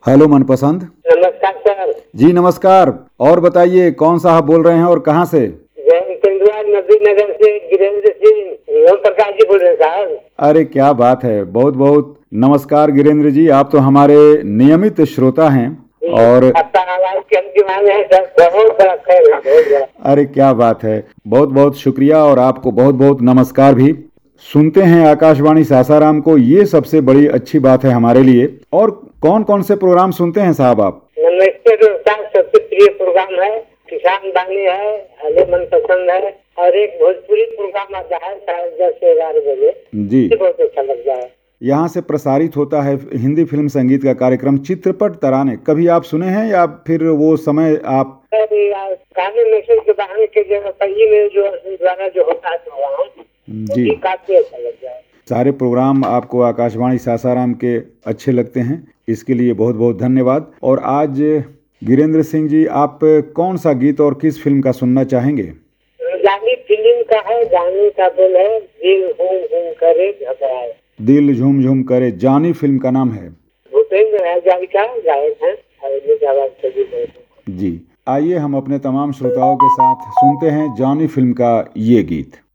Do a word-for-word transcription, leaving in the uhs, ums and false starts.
Hello मनपसंद। नमस्कार sir. जी नमस्कार। और बताइए कौन साहब बोल रहे हैं और कहाँ से? नदी नगर से गिरेंद्र सिंह ओम प्रकाश जी बोल रहे हैं साहब। अरे क्या बात है, बहुत बहुत नमस्कार गिरेंद्र जी, आप तो हमारे नियमित श्रोता हैं और आपका आवाज के हम दीवाने हैं सर, बहुत बड़ा खैर है, बहुत बड़ा। अरे क्या बात है, बहुत बहुत शुक्रिया और आपको बहुत बहुत नमस्कार भी। सुनते हैं आकाशवाणी सासाराम को, ये सबसे बड़ी अच्छी बात है हमारे लिए। और कौन कौन से प्रोग्राम सुनते हैं साहब आप? नमस्ते दोस्तों, सबसे प्रिय प्रोग्राम है किसान बानी है, अले मनपसंद है, और एक भोजपुरी प्रोग्राम आता है साढ़े दस से ग्यारह बजे जी, बहुत अच्छा लगता है। यहाँ से प्रसारित होता है हिंदी फिल्म संगीत का कार्यक्रम चित्रपट तराने। कभी आप सुने हैं या फिर वो समय आप गाने मैसेज के बहाने के जगह पर ये में जो द्वारा जो होता है प्रोग्राम जी काफी अच्छा लगता है। सारे प्रोग्राम आपको आकाशवाणी सासाराम के अच्छे लगते हैं, इसके लिए बहुत बहुत धन्यवाद। और आज गिरेंद्र सिंह जी, आप कौन सा गीत और किस फिल्म का सुनना चाहेंगे? जानी फिल्म का है, गाने का बोल है दिल घूम घूम करे घबराए। दिल झूम झूम करे, जानी फिल्म का नाम है। भूपेंद्र हजारिका का गायक है। जी, आइए हम अपने तमाम श्रोताओं के साथ सुनते हैं जानी फिल्म का ये गीत।